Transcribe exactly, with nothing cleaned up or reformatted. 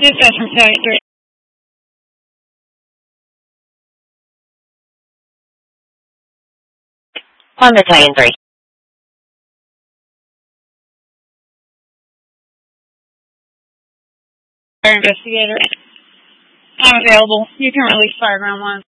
Dispatch from Site three. On Battalion three. Fire investigator. I'm available. You can release fire ground one.